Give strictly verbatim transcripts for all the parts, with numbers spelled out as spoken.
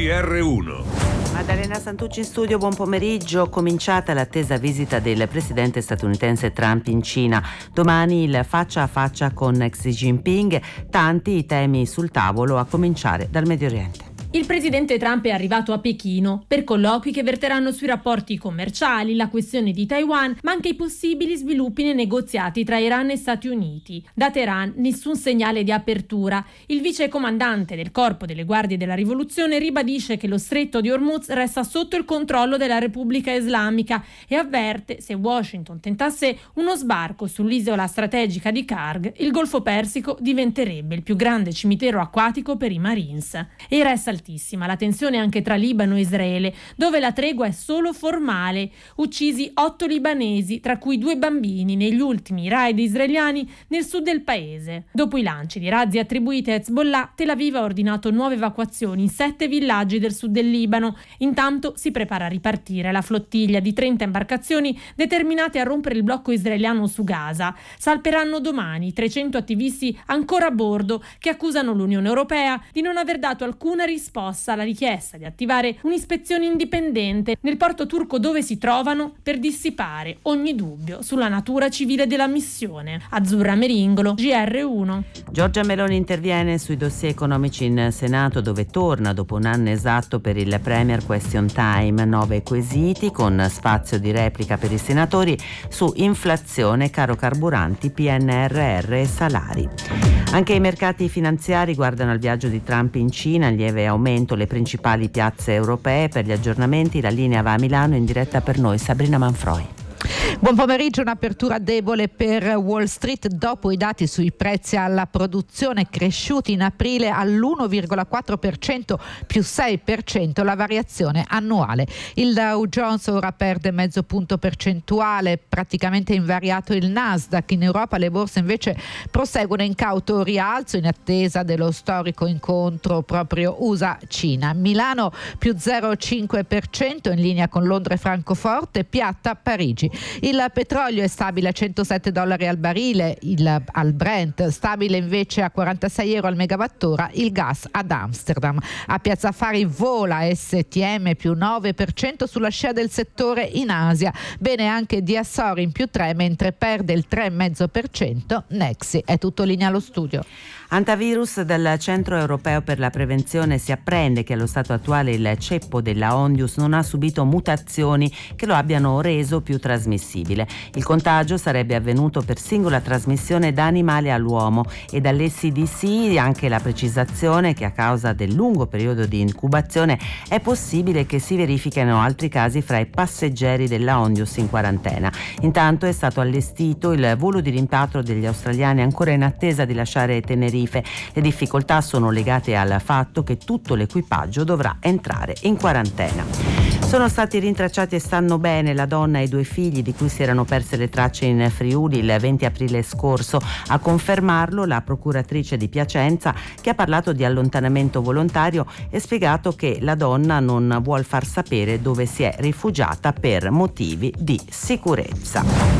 G R uno. Maddalena Santucci in studio, buon pomeriggio. Cominciata l'attesa visita del presidente statunitense Trump in Cina. Domani il faccia a faccia con Xi Jinping, tanti i temi sul tavolo, a cominciare dal Medio Oriente. Il presidente Trump è arrivato a Pechino per colloqui che verteranno sui rapporti commerciali, la questione di Taiwan, ma anche i possibili sviluppi nei negoziati tra Iran e Stati Uniti. Da Teheran nessun segnale di apertura. Il vice comandante del Corpo delle Guardie della Rivoluzione ribadisce che lo stretto di Hormuz resta sotto il controllo della Repubblica Islamica e avverte, se Washington tentasse uno sbarco sull'isola strategica di Karg, il Golfo Persico diventerebbe il più grande cimitero acquatico per i Marines. E resta altissima la tensione anche tra Libano e Israele, dove la tregua è solo formale. Uccisi otto libanesi, tra cui due bambini, negli ultimi raid israeliani nel sud del paese. Dopo i lanci di razzi attribuiti a Hezbollah, Tel Aviv ha ordinato nuove evacuazioni in sette villaggi del sud del Libano. Intanto si prepara a ripartire la flottiglia di trenta imbarcazioni determinate a rompere il blocco israeliano su Gaza. Salperanno domani trecento attivisti ancora a bordo che accusano l'Unione Europea di non aver dato alcuna risposta alla richiesta di attivare un'ispezione indipendente nel porto turco dove si trovano per dissipare ogni dubbio sulla natura civile della missione. Azzurra Meringolo, G R uno. Giorgia Meloni interviene sui dossier economici in Senato, dove torna dopo un anno esatto per il Premier Question Time. Nove quesiti con spazio di replica per i senatori su inflazione, caro carburanti, P N R R e salari. Anche i mercati finanziari guardano al viaggio di Trump in Cina, lieve aumento le principali piazze europee. Per gli aggiornamenti la linea va a Milano, in diretta per noi Sabrina Manfroi. Buon pomeriggio. Un'apertura debole per Wall Street dopo i dati sui prezzi alla produzione cresciuti in aprile all'uno virgola quattro per cento più sei per cento la variazione annuale. Il Dow Jones ora perde mezzo punto percentuale, praticamente invariato il Nasdaq. In Europa le borse invece proseguono in cauto rialzo in attesa dello storico incontro proprio U S A-Cina. Milano più zero virgola cinque per cento in linea con Londra e Francoforte, piatta Parigi. Il petrolio è stabile a centosette dollari al barile, il, al Brent, stabile invece a quarantasei euro al megawattora il gas ad Amsterdam. A Piazza Affari vola S T M più nove per cento sulla scia del settore in Asia. Bene anche Diasori in più tre, mentre perde il tre virgola cinque per cento Nexi. È tutto linea allo studio. Antivirus del Centro Europeo per la Prevenzione si apprende che allo stato attuale il ceppo della Ondius non ha subito mutazioni che lo abbiano reso più trasmissibile. Il contagio sarebbe avvenuto per singola trasmissione da animale all'uomo e dall'E C D C anche la precisazione che a causa del lungo periodo di incubazione è possibile che si verifichino altri casi fra i passeggeri della Ondius in quarantena. Intanto è stato allestito il volo di rimpatrio degli australiani ancora in attesa di lasciare Tenerife. Le difficoltà sono legate al fatto che tutto l'equipaggio dovrà entrare in quarantena. Sono stati rintracciati e stanno bene la donna e i due figli di cui si erano perse le tracce in Friuli il venti aprile scorso. A confermarlo la procuratrice di Piacenza, che ha parlato di allontanamento volontario e spiegato che la donna non vuol far sapere dove si è rifugiata per motivi di sicurezza.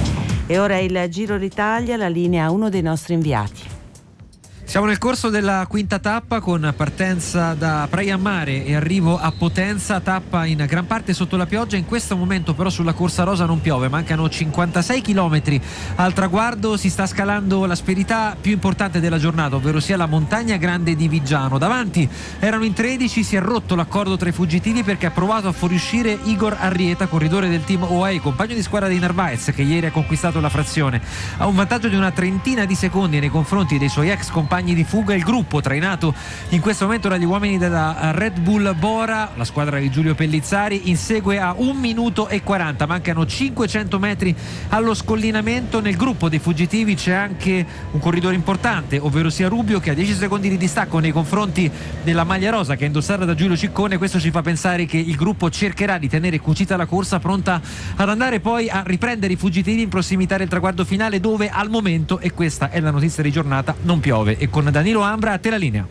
E ora il Giro d'Italia, la linea a uno dei nostri inviati. Siamo nel corso della quinta tappa con partenza da Praia Mare e arrivo a Potenza, tappa in gran parte sotto la pioggia. In questo momento però sulla Corsa Rosa non piove, mancano cinquantasei chilometri al traguardo, si sta scalando l'asperità più importante della giornata, ovvero sia la montagna grande di Viggiano. Davanti erano in tredici, si è rotto l'accordo tra i fuggitivi perché ha provato a fuoriuscire Igor Arrieta, corridore del team O A E, compagno di squadra di Narvaez, che ieri ha conquistato la frazione. Ha un vantaggio di una trentina di secondi nei confronti dei suoi ex compagni di fuga. Il gruppo, trainato in questo momento dagli uomini della Red Bull Bora, la squadra di Giulio Pellizzari, insegue a un minuto e quaranta, mancano cinquecento metri allo scollinamento. Nel gruppo dei fuggitivi c'è anche un corridore importante, ovvero sia Rubio, che ha dieci secondi di distacco nei confronti della maglia rosa che è indossata da Giulio Ciccone. Questo ci fa pensare che il gruppo cercherà di tenere cucita la corsa, pronta ad andare poi a riprendere i fuggitivi in prossimità del traguardo finale, dove al momento, e questa è la notizia di giornata, non piove. E con Danilo Ambra a te la linea.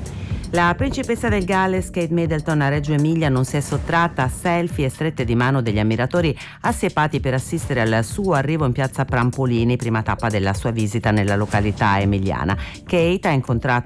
La principessa del Galles, Kate Middleton, a Reggio Emilia non si è sottratta a selfie e strette di mano degli ammiratori assiepati per assistere al suo arrivo in piazza Prampolini, prima tappa della sua visita nella località emiliana. Kate ha incontrato